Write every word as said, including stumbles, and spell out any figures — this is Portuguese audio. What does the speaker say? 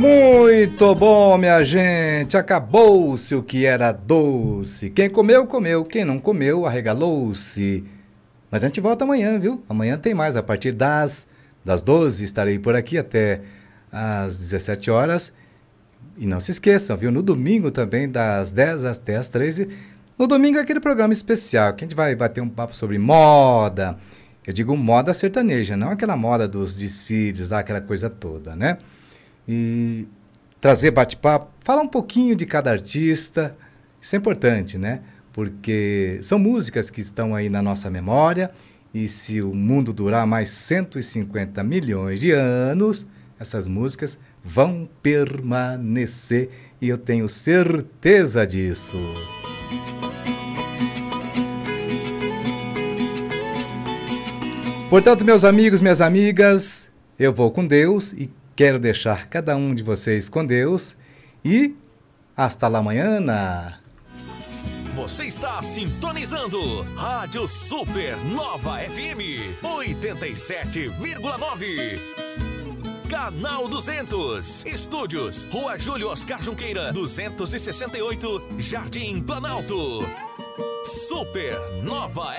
Muito bom, minha gente, acabou-se o que era doce. Quem comeu, comeu, quem não comeu, arregalou-se. Mas a gente volta amanhã, viu? Amanhã tem mais, a partir das, das doze estarei por aqui até às dezessete horas. E não se esqueçam, viu? No domingo também, das dez até as treze. No domingo é aquele programa especial, que a gente vai bater um papo sobre moda. Eu digo moda sertaneja, não aquela moda dos desfiles, lá, aquela coisa toda, né? E trazer bate-papo, falar um pouquinho de cada artista, isso é importante, né? Porque são músicas que estão aí na nossa memória e se o mundo durar mais cento e cinquenta milhões de anos, essas músicas vão permanecer e eu tenho certeza disso. Portanto, meus amigos, minhas amigas, eu vou com Deus e quero deixar cada um de vocês com Deus e hasta la mañana. Você está sintonizando Rádio Supernova F M oitenta e sete vírgula nove. Canal duzentos. Estúdios, Rua Júlio Oscar Junqueira, duzentos e sessenta e oito, Jardim Planalto. Supernova